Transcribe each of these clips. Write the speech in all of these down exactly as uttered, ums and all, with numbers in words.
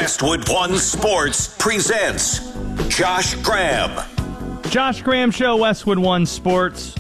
Westwood One Sports presents Josh Graham. Josh Graham Show, Westwood One Sports.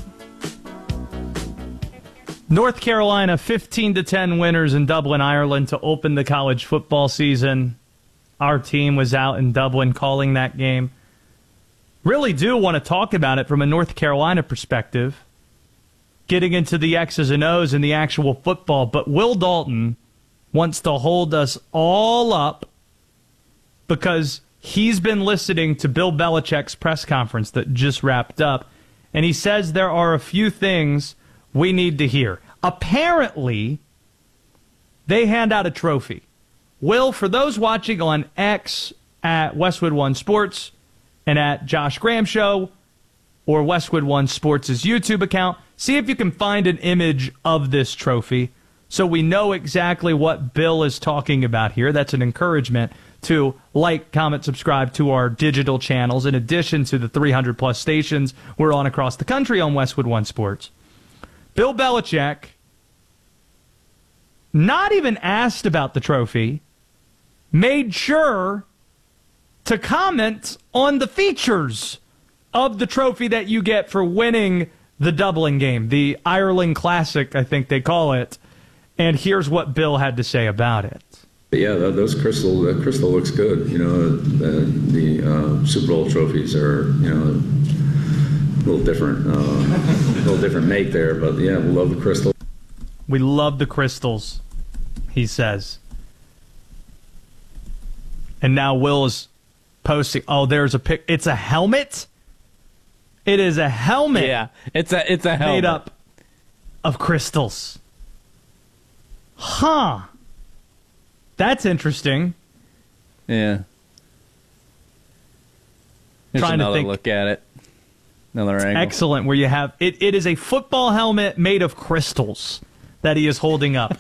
North Carolina fifteen to ten winners in Dublin, Ireland to open the college football season. Our team was out in Dublin calling that game. Really do want to talk about it from a North Carolina perspective, getting into the X's and O's and the actual football. But Will Dalton wants to hold us all up because he's been listening to Bill Belichick's press conference that just wrapped up, and he says there are a few things we need to hear. Apparently, they hand out a trophy. Will, for those watching on X at Westwood One Sports and at Josh Graham Show or Westwood One Sports' YouTube account, see if you can find an image of this trophy so we know exactly what Bill is talking about here. That's an encouragement to like, comment, subscribe to our digital channels in addition to the three hundred plus stations we're on across the country on Westwood One Sports. Bill Belichick, not even asked about the trophy, made sure to comment on the features of the trophy that you get for winning the Dublin game, the Ireland Classic, I think they call it. And here's what Bill had to say about it. Yeah, those crystal, that crystal looks good. You know, the, the uh, Super Bowl trophies are, you know, a little different, uh, a little different make there. But yeah, we love the crystal. We love the crystals, he says. And now Will is posting. Oh, there's a pic. It's a helmet. It is a helmet. Yeah, it's a it's a helmet made up of crystals. Huh. That's interesting. Yeah. Here's Trying to another think. look at it. Another angle. Excellent. Where you have it. It is a football helmet made of crystals that he is holding up.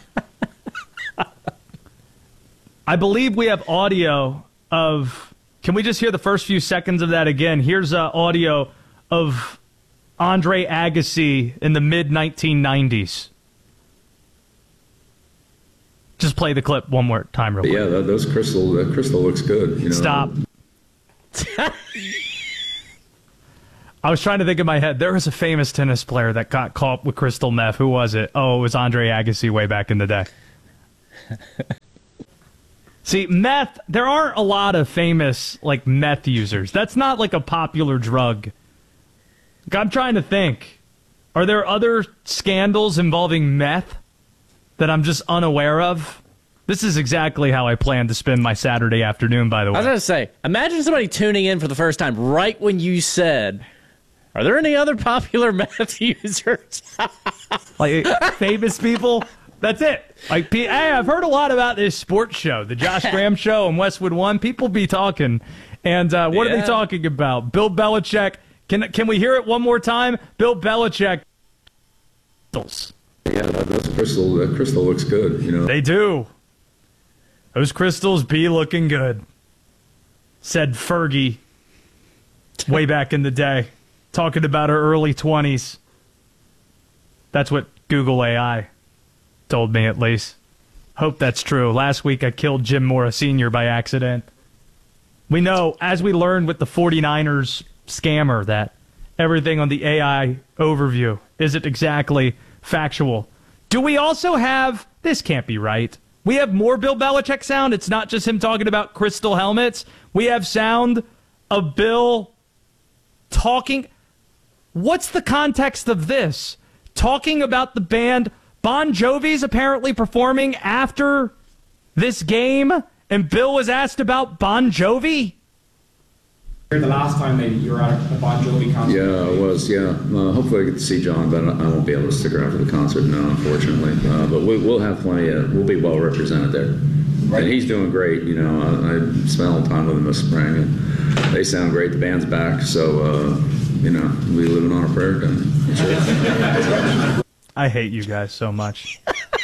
I believe we have audio of. Can we just hear the first few seconds of that again? Here's uh, audio of Andre Agassi in the mid nineteen nineties. Just play the clip one more time real quick. Yeah, that, those crystal, that crystal looks good. You know. Stop. I was trying to think in my head. There was a famous tennis player that got caught with crystal meth. Who was it? Oh, it was Andre Agassi way back in the day. See, meth, there aren't a lot of famous, like, meth users. That's not, like, a popular drug. I'm trying to think. Are there other scandals involving meth that I'm just unaware of? This is exactly how I plan to spend my Saturday afternoon, by the way. I was going to say, imagine somebody tuning in for the first time right when you said, are there any other popular meth users? Like, famous people? That's it. Like, hey, I've heard a lot about this sports show, the Josh Graham Show and Westwood One. People be talking. And uh, what yeah. are they talking about? Bill Belichick. Can can we hear it one more time? Bill Belichick. Yeah, those crystal, that crystal looks good. You know. They do. Those crystals be looking good, said Fergie way back in the day, talking about her early twenties. That's what Google A I told me, at least. Hope that's true. Last week I killed Jim Mora Senior by accident. We know, as we learned with the forty-niners scammer, that everything on the A I overview isn't exactly factual. Do we also have, this can't be right, we have more Bill Belichick sound? It's not just him talking about crystal helmets. We have sound of Bill talking. What's the context of this? Talking about the band Bon Jovi's apparently performing after this game, and Bill was asked about Bon Jovi? The last time that you were at a Bon Jovi concert? Yeah, I was, yeah. Uh, hopefully I get to see John, but I won't be able to stick around for the concert now, unfortunately. Uh, but we, we'll have plenty of, we'll be well represented there. Right. And he's doing great, you know. I, I spent a little time with him this spring, and they sound great. The band's back, so, uh, you know, we living on a prayer. I hate you guys so much.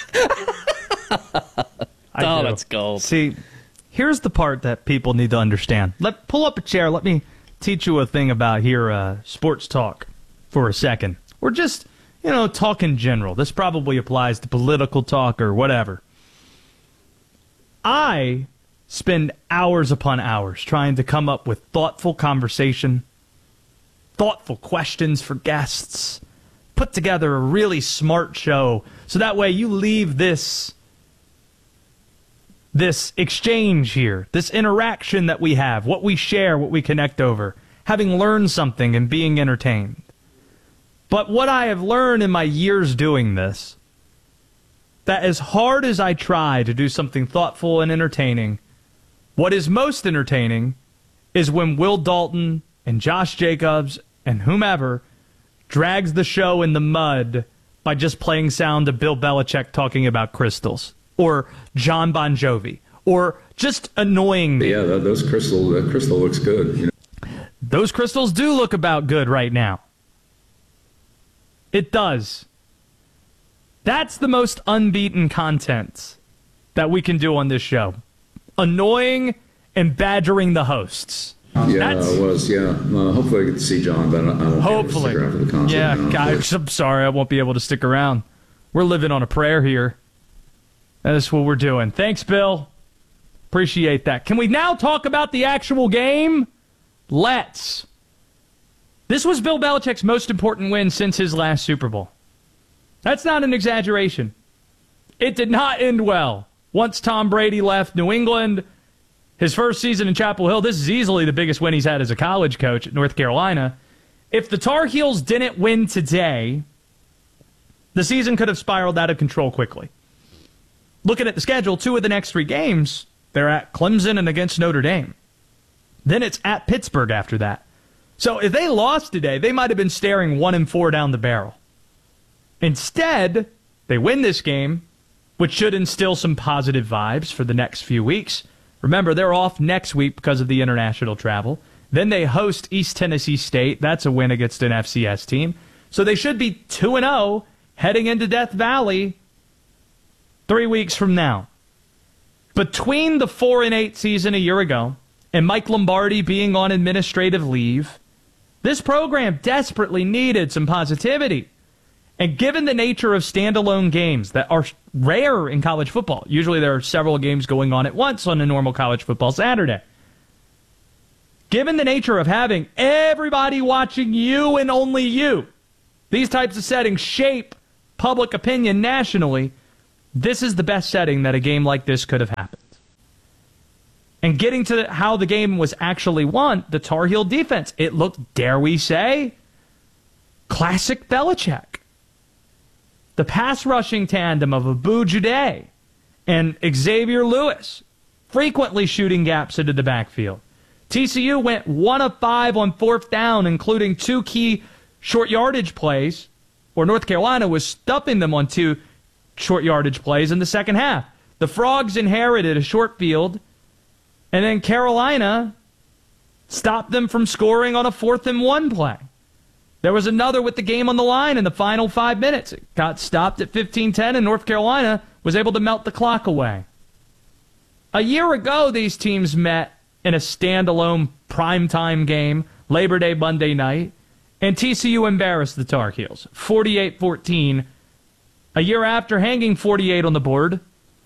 Oh, that's gold. See, here's the part that people need to understand. Let pull up a chair. Let me teach you a thing about here, uh, sports talk for a second. We're just, you know, talk in general. This probably applies to political talk or whatever. I spend hours upon hours trying to come up with thoughtful conversation, thoughtful questions for guests, put together a really smart show so that way you leave this this exchange here, this interaction that we have, what we share, what we connect over, having learned something and being entertained. But what I have learned in my years doing this, that as hard as I try to do something thoughtful and entertaining, what is most entertaining is when Will Dalton and Josh Jacobs and whomever drags the show in the mud by just playing sound of Bill Belichick talking about crystals, or John Bon Jovi, or just annoying me. Yeah, that, those crystal, that crystal looks good. You know? Those crystals do look about good right now. It does. That's the most unbeaten content that we can do on this show. Annoying and badgering the hosts. Yeah, That's, it was. Yeah, uh, hopefully I get to see John, but I won't be able to hopefully. stick around for the concert. Yeah, now, guys, I'm sorry I won't be able to stick around. We're living on a prayer here. That's what we're doing. Thanks, Bill. Appreciate that. Can we now talk about the actual game? Let's. This was Bill Belichick's most important win since his last Super Bowl. That's not an exaggeration. It did not end well. Once Tom Brady left New England, his first season in Chapel Hill, this is easily the biggest win he's had as a college coach at North Carolina. If the Tar Heels didn't win today, the season could have spiraled out of control quickly. Looking at the schedule, two of the next three games, they're at Clemson and against Notre Dame. Then it's at Pittsburgh after that. So if they lost today, they might have been staring one and four down the barrel. Instead, they win this game, which should instill some positive vibes for the next few weeks. Remember, they're off next week because of the international travel. Then they host East Tennessee State. That's a win against an F C S team. So they should be two and oh heading into Death Valley three weeks from now. Between the four and eight season a year ago and Mike Lombardi being on administrative leave, this program desperately needed some positivity. And given the nature of standalone games that are rare in college football, usually there are several games going on at once on a normal college football Saturday. Given the nature of having everybody watching you and only you, these types of settings shape public opinion nationally, this is the best setting that a game like this could have happened. And getting to how the game was actually won, the Tar Heel defense, it looked, dare we say, classic Belichick. The pass rushing tandem of Abu Jude and Xavier Lewis frequently shooting gaps into the backfield. T C U went one of five on fourth down, including two key short yardage plays, or North Carolina was stuffing them on two short yardage plays in the second half. The Frogs inherited a short field, and then Carolina stopped them from scoring on a fourth and one play. There was another with the game on the line in the final five minutes. It got stopped at fifteen ten, and North Carolina was able to melt the clock away. A year ago, these teams met in a standalone primetime game, Labor Day Monday night, and T C U embarrassed the Tar Heels, forty-eight fourteen. A year after hanging forty-eight on the board,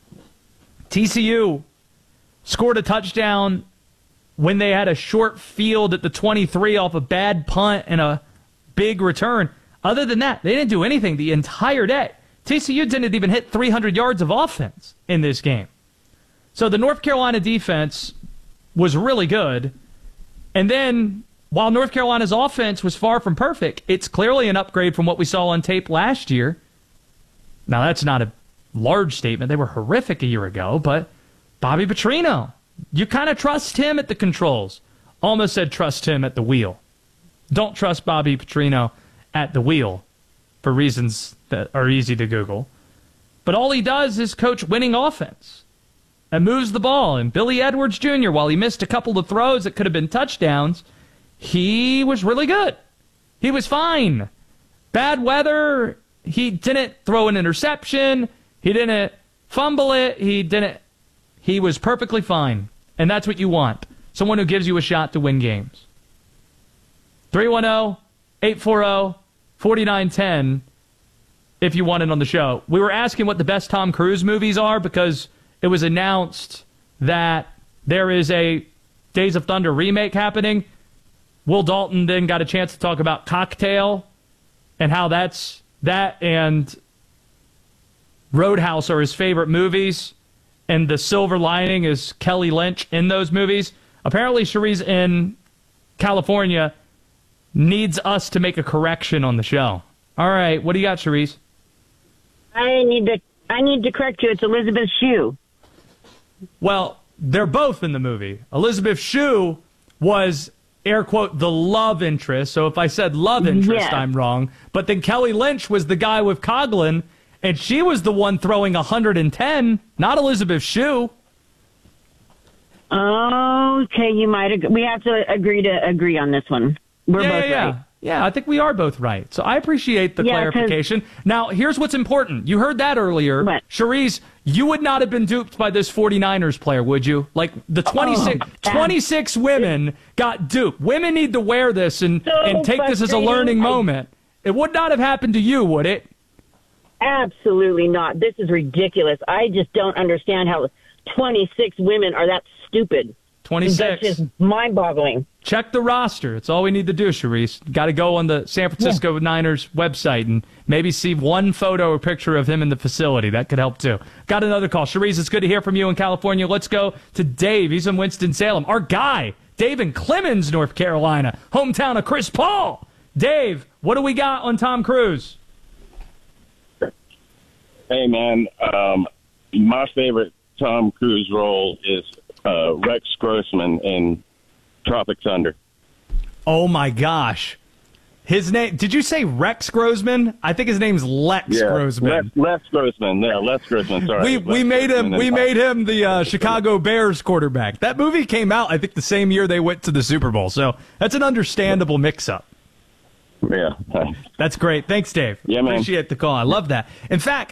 T C U scored a touchdown when they had a short field at the twenty-three off a bad punt and a big return. Other than that, they didn't do anything the entire day. T C U didn't even hit three hundred yards of offense in this game. So the North Carolina defense was really good. And then, while North Carolina's offense was far from perfect, it's clearly an upgrade from what we saw on tape last year. Now, that's not a large statement. They were horrific a year ago, but Bobby Petrino, you kind of trust him at the controls. Almost said trust him at the wheel. Don't trust Bobby Petrino at the wheel for reasons that are easy to Google. But all he does is coach winning offense and moves the ball. And Billy Edwards Junior, while he missed a couple of throws that could have been touchdowns, he was really good. He was fine. Bad weather, he didn't throw an interception. He didn't fumble it. He didn't. He was perfectly fine. And that's what you want. Someone who gives you a shot to win games. three one zero, eight four zero, four nine one zero if you want it on the show. We were asking what the best Tom Cruise movies are because it was announced that there is a Days of Thunder remake happening. Will Dalton then got a chance to talk about Cocktail and how that's that and Roadhouse are his favorite movies, and the silver lining is Kelly Lynch in those movies. Apparently, Cherise in California needs us to make a correction on the show. All right, what do you got, Cherise? I need to I need to correct you. It's Elizabeth Shue. Well, they're both in the movie. Elizabeth Shue was, air quote, the love interest. So if I said love interest, Yes. I'm wrong. But then Kelly Lynch was the guy with Coughlin, and she was the one throwing one hundred ten, not Elizabeth Shue. Okay, you might ag- we have to agree to agree on this one. We're yeah, both yeah, yeah. right. Yeah, I think we are both right. So I appreciate the Yeah, 'cause- clarification. Now, here's what's important. You heard that earlier. What? Cherise, you would not have been duped by this 49ers player, would you? Like, the twenty-six, Oh, that- twenty-six women got duped. Women need to wear this and, So and take this as a frustrating. learning I- moment. It would not have happened to you, would it? Absolutely not. This is ridiculous. I just don't understand how twenty-six women are that stupid. twenty-six. That's just mind-boggling. Check the roster. It's all we need to do, Cherise. Got to go on the San Francisco Niners website and maybe see one photo or picture of him in the facility. That could help, too. Got another call. Cherise, it's good to hear from you in California. Let's go to Dave. He's in Winston-Salem. Our guy, Dave in Clemens, North Carolina, hometown of Chris Paul. Dave, what do we got on Tom Cruise? Hey, man. Um, my favorite Tom Cruise role is uh, Rex Grossman in Tropic Thunder. Oh, my gosh. His name, did you say Rex Grossman? I think his name's Lex Yeah, Grossman. Lex, Lex Grossman. Yeah, Lex Grossman. Sorry. We Lex we made him Grossman we and- made him the uh, Chicago Bears quarterback. That movie came out, I think, the same year they went to the Super Bowl. So that's an understandable mix-up. Yeah. Thanks. That's great. Thanks, Dave. Yeah, man. Appreciate the call. I love that. In fact,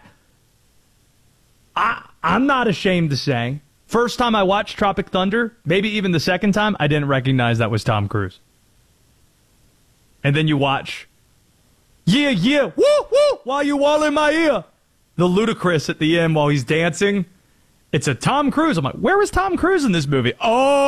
I I'm not ashamed to say, first time I watched Tropic Thunder, maybe even the second time, I didn't recognize that was Tom Cruise. And then you watch, yeah, yeah, woo, woo, while you all in my ear. The ludicrous at the end while he's dancing. It's a Tom Cruise. I'm like, where was Tom Cruise in this movie?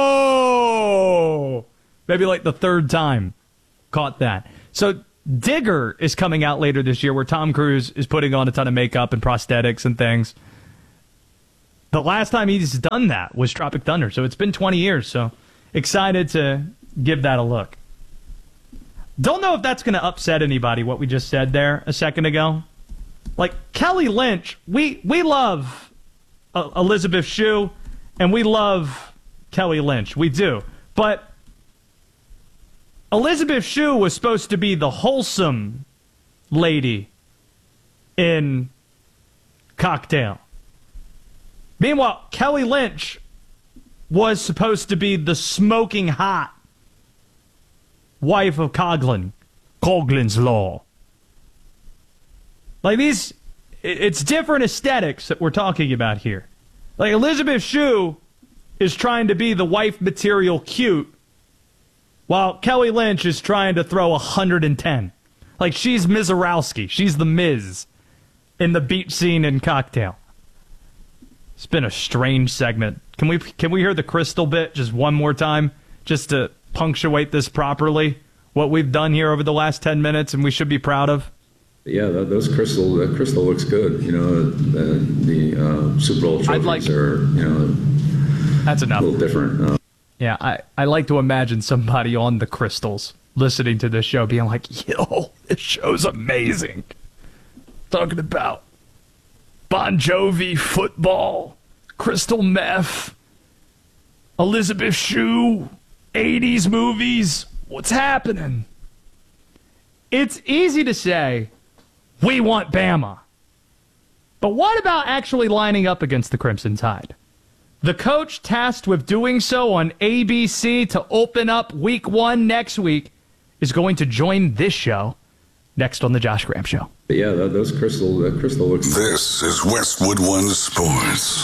Oh, maybe like the third time. Caught that. So Digger is coming out later this year where Tom Cruise is putting on a ton of makeup and prosthetics and things. The last time he's done that was Tropic Thunder, so it's been twenty years, so excited to give that a look. Don't know if that's going to upset anybody, what we just said there a second ago. Like, Kelly Lynch, we, we love uh, Elizabeth Shue, and we love Kelly Lynch. We do. But Elizabeth Shue was supposed to be the wholesome lady in Cocktail. Meanwhile, Kelly Lynch was supposed to be the smoking hot wife of Coughlin. Coughlin's Law. Like these, it's different aesthetics that we're talking about here. Like Elizabeth Shue is trying to be the wife material cute, while Kelly Lynch is trying to throw one hundred ten. Like she's Mizorowski. She's the Miz in the beach scene in Cocktail. It's been a strange segment. Can we can we hear the Crystal bit just one more time, just to punctuate this properly? What we've done here over the last ten minutes, and we should be proud of. Yeah, that, those crystal that crystal looks good. You know, the, the uh, Super Bowl trophies like- are you know That's a enough. little different. Uh, Yeah, I, I like to imagine somebody on the Crystals listening to this show being like, yo, this show's amazing. Talking about Bon Jovi, football, crystal meth, Elizabeth Shue, eighties movies. What's happening? It's easy to say, we want Bama. But what about actually lining up against the Crimson Tide? The coach tasked with doing so on A B C to open up week one next week is going to join this show next on the Josh Graham Show. but yeah, that, those crystal that crystal looks. This is Westwood One Sports.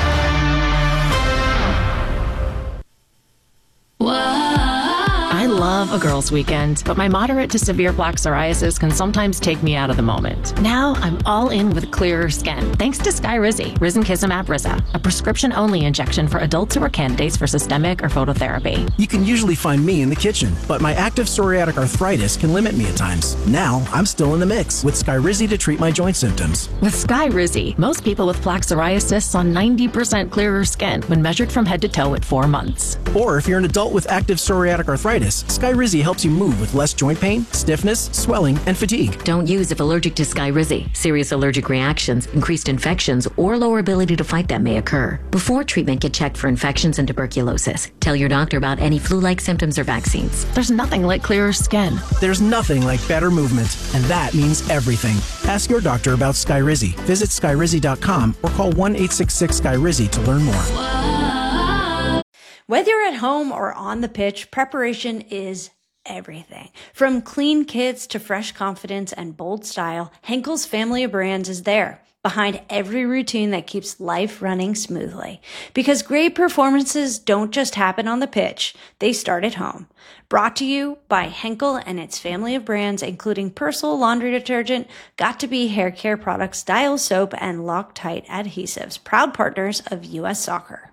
I love love a girls' weekend, but my moderate to severe plaque psoriasis can sometimes take me out of the moment. Now I'm all in with clearer skin, thanks to Skyrizi, risankizumab Riza, a prescription-only injection for adults who are candidates for systemic or phototherapy. You can usually find me in the kitchen, but my active psoriatic arthritis can limit me at times. Now I'm still in the mix with Skyrizi to treat my joint symptoms. With Skyrizi, most people with plaque psoriasis saw ninety percent clearer skin when measured from head to toe at four months. Or if you're an adult with active psoriatic arthritis, Skyrizi helps you move with less joint pain, stiffness, swelling, and fatigue. Don't use if allergic to Skyrizi. Serious allergic reactions, increased infections, or lower ability to fight them may occur. Before treatment, get checked for infections and tuberculosis. Tell your doctor about any flu-like symptoms or vaccines. There's nothing like clearer skin. There's nothing like better movement, and that means everything. Ask your doctor about Skyrizi. Visit Skyrizi dot com or call one eight six six Sky Rizzi to learn more. Whether you're at home or on the pitch, preparation is everything. From clean kits to fresh confidence and bold style, Henkel's family of brands is there, behind every routine that keeps life running smoothly. Because great performances don't just happen on the pitch, they start at home. Brought to you by Henkel and its family of brands, including Persil laundry detergent, Got2b hair care products, Dial soap, and Loctite adhesives, proud partners of U S Soccer.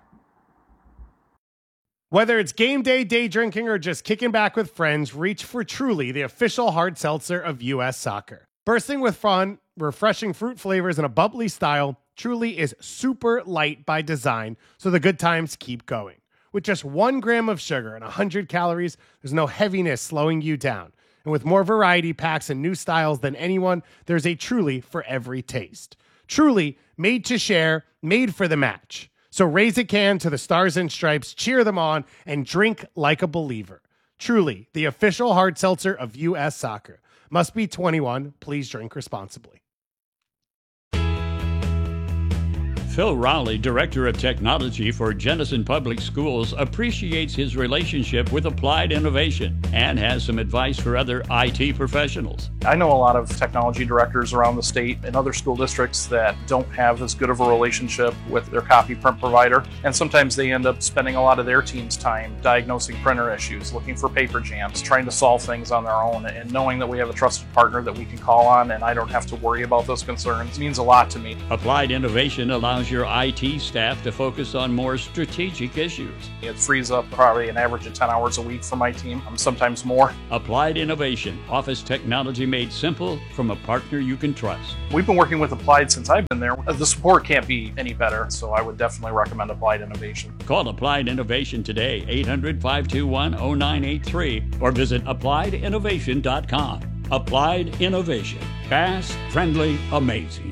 Whether it's game day, day drinking, or just kicking back with friends, reach for Truly, the official hard seltzer of U S Soccer. Bursting with fun, refreshing fruit flavors, and a bubbly style, Truly is super light by design, so the good times keep going. With just one gram of sugar and one hundred calories, there's no heaviness slowing you down. And with more variety packs and new styles than anyone, there's a Truly for every taste. Truly, made to share, made for the match. So raise a can to the Stars and Stripes, cheer them on, and drink like a believer. Truly, the official hard seltzer of U S Soccer. Must be twenty-one. Please drink responsibly. Phil Rowley, Director of Technology for Jenison Public Schools, appreciates his relationship with Applied Innovation and has some advice for other I T professionals. I know a lot of technology directors around the state and other school districts that don't have as good of a relationship with their copy print provider, and sometimes they end up spending a lot of their team's time diagnosing printer issues, looking for paper jams, trying to solve things on their own, and knowing that we have a trusted partner that we can call on and I don't have to worry about those concerns means a lot to me. Applied Innovation allows your I T staff to focus on more strategic issues. It frees up probably an average of ten hours a week for my team, sometimes more. Applied Innovation, office technology made simple from a partner you can trust. We've been working with Applied since I've been there. The support can't be any better, so I would definitely recommend Applied Innovation. Call Applied Innovation today, eight hundred, five two one, zero nine eight three, or visit applied innovation dot com. Applied Innovation. Fast, friendly, amazing.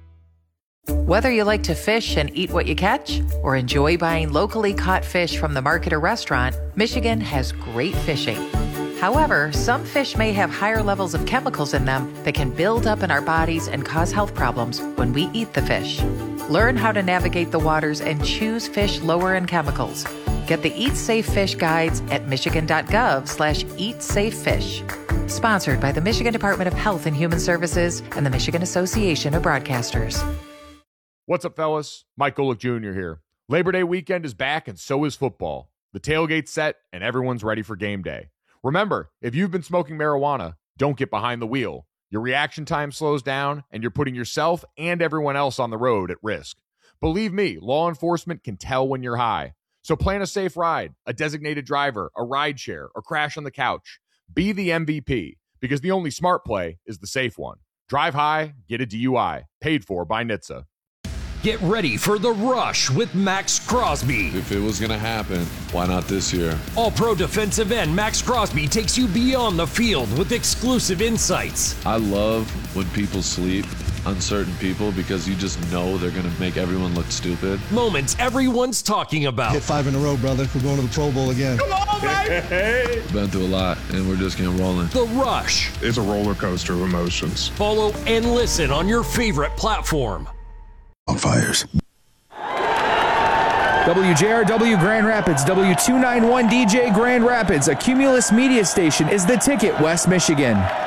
Whether you like to fish and eat what you catch, or enjoy buying locally caught fish from the market or restaurant, Michigan has great fishing. However, some fish may have higher levels of chemicals in them that can build up in our bodies and cause health problems when we eat the fish. Learn how to navigate the waters and choose fish lower in chemicals. Get the Eat Safe Fish guides at michigan.gov slash eat safe fish. Sponsored by the Michigan Department of Health and Human Services and the Michigan Association of Broadcasters. What's up, fellas? Mike Golick Junior here. Labor Day weekend is back, and so is football. The tailgate's set, and everyone's ready for game day. Remember, if you've been smoking marijuana, don't get behind the wheel. Your reaction time slows down, and you're putting yourself and everyone else on the road at risk. Believe me, law enforcement can tell when you're high. So plan a safe ride, a designated driver, a ride share, or crash on the couch. Be the M V P, because the only smart play is the safe one. Drive high, get a D U I. Paid for by N H T S A. Get ready for The Rush with Max Crosby. If it was going to happen, why not this year? All-pro defensive end Max Crosby takes you beyond the field with exclusive insights. I love when people sleep on certain people because you just know they're going to make everyone look stupid. Moments everyone's talking about. Hit five in a row, brother. We're going to the Pro Bowl again. Come on, baby! We've been through a lot, and we're just getting rolling. The Rush. It's a roller coaster of emotions. Follow and listen on your favorite platform. On fires. W J R W Grand Rapids, W two ninety-one D J Grand Rapids, a Cumulus media station, is the ticket, West Michigan.